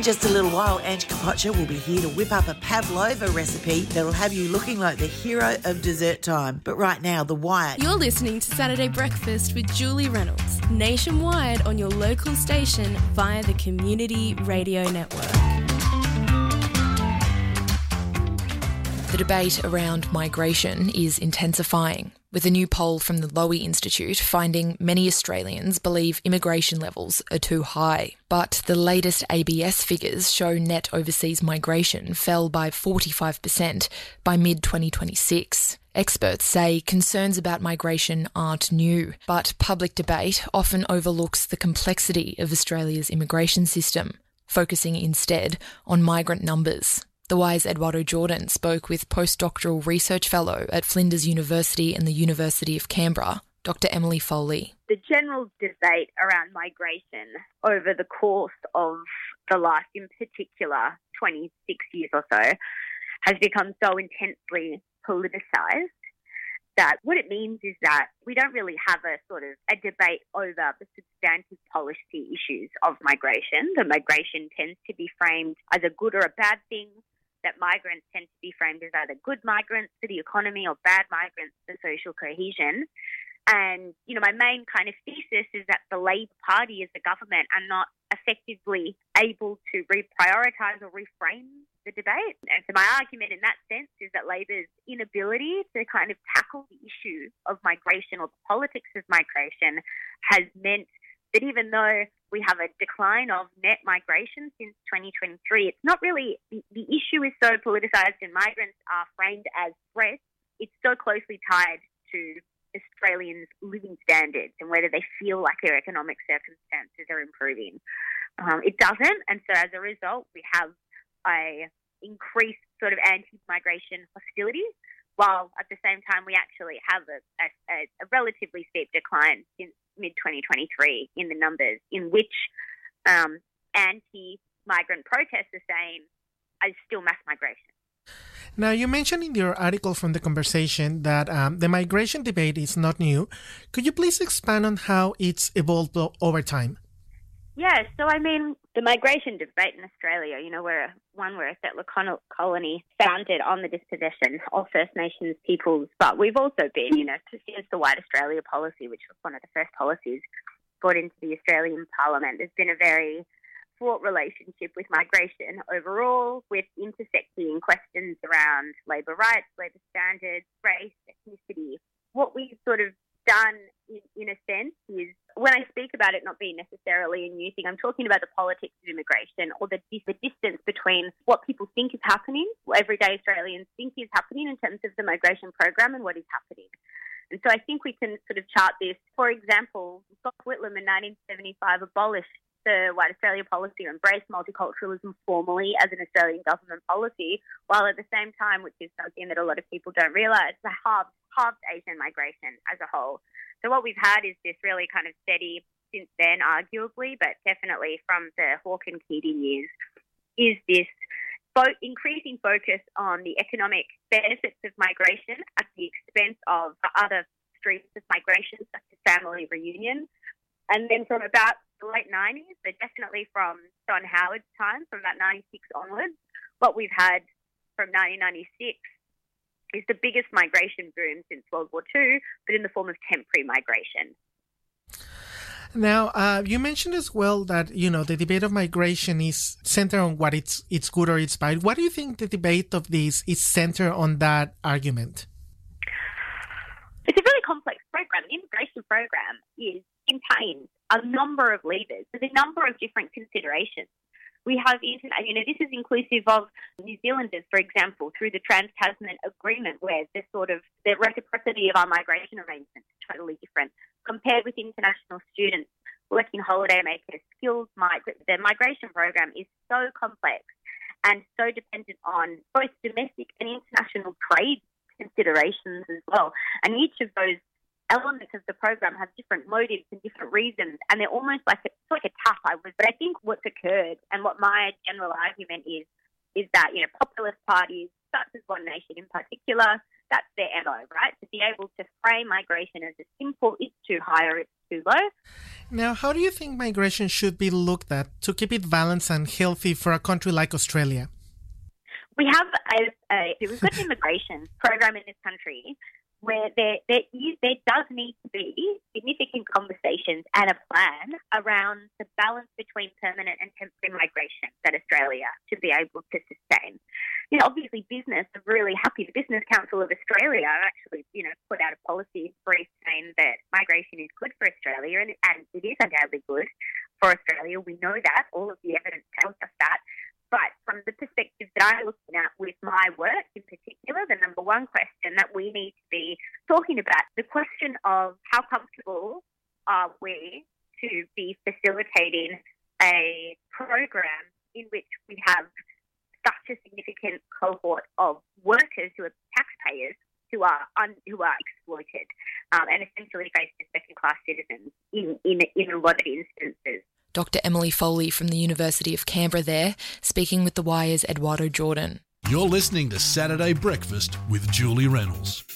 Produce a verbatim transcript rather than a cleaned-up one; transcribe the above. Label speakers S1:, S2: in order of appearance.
S1: just a little while, Ange Kapocha will be here to whip up a pavlova recipe that'll have you looking like the hero of dessert time. But right now, The Wire.
S2: You're listening to Saturday Breakfast with Julie Reynolds, nationwide on your local station via the Community Radio Network.
S3: The debate around migration is intensifying, with a new poll from the Lowy Institute finding many Australians believe immigration levels are too high. But the latest A B S figures show net overseas migration fell by forty-five percent by mid twenty twenty-six. Experts say concerns about migration aren't new, but public debate often overlooks the complexity of Australia's immigration system, focusing instead on migrant numbers. The Wire's Eduardo Jordan spoke with postdoctoral research fellow at Flinders University and the University of Canberra, Doctor Emily Foley.
S4: The general debate around migration over the course of the last, in particular, twenty-six years or so, has become so intensely politicised that what it means is that we don't really have a sort of a debate over the substantive policy issues of migration. The migration tends to be framed as a good or a bad thing, that migrants tend to be framed as either good migrants for the economy or bad migrants for social cohesion. And, you know, my main kind of thesis is that the Labor Party as a government are not effectively able to reprioritise or reframe the debate. And so my argument in that sense is that Labor's inability to kind of tackle the issue of migration or the politics of migration has meant that even though we have a decline of net migration since twenty twenty-three, it's not really, the, the issue is so politicised and migrants are framed as threats. It's so closely tied to Australians' living standards and whether they feel like their economic circumstances are improving. Um, it doesn't, and so as a result, we have a increased sort of anti-migration hostility, while at the same time we actually have a, a, a relatively steep decline since mid twenty twenty-three in the numbers in which um, anti-migrant protests are saying is still mass migration.
S5: Now, you mentioned in your article from The Conversation that um, the migration debate is not new. Could you please expand on how it's evolved over time?
S4: Yeah, so I mean, the migration debate in Australia, you know, we're one, we're a settler colony founded on the dispossession of First Nations peoples, but we've also been, you know, since the White Australia policy, which was one of the first policies brought into the Australian Parliament, there's been a very fraught relationship with migration overall, with intersecting questions around labour rights, labour standards, race, ethnicity. What we've sort of done in, in a sense is, when I speak about it not being necessarily a new thing, I'm talking about the politics of immigration, or the, the distance between what people think is happening, what everyday Australians think is happening in terms of the migration program and what is happening. And so I think we can sort of chart this. For example, Gough Whitlam in nineteen seventy-five abolished the White Australia policy, embraced multiculturalism formally as an Australian government policy, while at the same time, which is something that a lot of people don't realise, the halved, halved Asian migration as a whole. So what we've had is this really kind of steady, since then arguably, but definitely from the Hawke and Keating years, is this fo- increasing focus on the economic benefits of migration at the expense of other streams of migration, such as family reunion. And then from about the late nineties, so definitely from John Howard's time, from about ninety-six onwards, what we've had from nineteen ninety-six is the biggest migration boom since World War Two, but in the form of temporary migration.
S5: Now, uh, you mentioned as well that, you know, the debate of migration is centered on what it's it's good or it's bad. What do you think the debate of this is centered on that argument?
S4: It's a really complex program. The immigration program is contains a number of levers. There's a number of different considerations. We have, you know, this is inclusive of New Zealanders, for example, through the Trans-Tasman Agreement, where the sort of the reciprocity of our migration arrangements is totally different compared with international students, working holidaymakers, skills migrants. The migration program is so complex and so dependent on both domestic and international trade considerations as well. And each of those elements of the program have different motives and different reasons, and they're almost like a, it's like a tap. I was, but I think what's occurred, and what my general argument is, is that, you know, populist parties such as One Nation in particular, that's their M O, right? To be able to frame migration as a simple, it's too high or it's too low.
S5: Now, how do you think migration should be looked at to keep it balanced and healthy for a country like Australia?
S4: We have a, a we've got an immigration program in this country where there, there, is, there does need to be significant conversations and a plan around the balance between permanent and temporary migration that Australia should be able to sustain. You know, obviously business are really happy. The Business Council of Australia actually, you know, put out a policy brief saying that migration is good for Australia, and, and it is undoubtedly good for Australia. We know that. All of the evidence tells us that. But from the perspective that I'm looking at with my work in particular, the number one question that we need to be talking about, the question of how comfortable are we to be facilitating a program in which we have such a significant cohort of workers who are taxpayers who are un, who are exploited um, and essentially faced as second-class citizens in, in, in a lot of instances.
S3: Doctor Emily Foley from the University of Canberra there, speaking with The Wire's Eduardo Jordan.
S6: You're listening to Saturday Breakfast with Julie Reynolds.